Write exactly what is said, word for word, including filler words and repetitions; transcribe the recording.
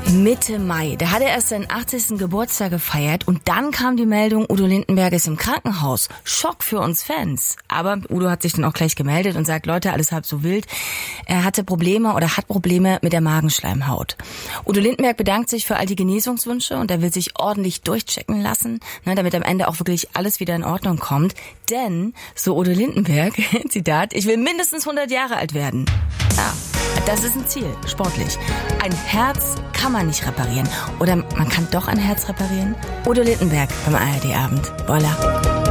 Mitte Mai, da hat er erst seinen achtzigsten Geburtstag gefeiert und dann kam die Meldung, Udo Lindenberg ist im Krankenhaus. Schock für uns Fans. Aber Udo hat sich dann auch gleich gemeldet und sagt, Leute, alles halb so wild. Er hatte Probleme oder hat Probleme mit der Magenschleimhaut. Udo Lindenberg bedankt sich für all die Genesungswünsche und er will sich ordentlich durchchecken lassen, ne, damit am Ende auch wirklich alles wieder in Ordnung kommt. Denn, so Udo Lindenberg, Zitat, ich will mindestens hundert Jahre alt werden. Ja, das ist ein Ziel, sportlich. Ein Herz kann man nicht reparieren. Oder man kann doch ein Herz reparieren? Udo Lindenberg beim A R D-Abend. Voila.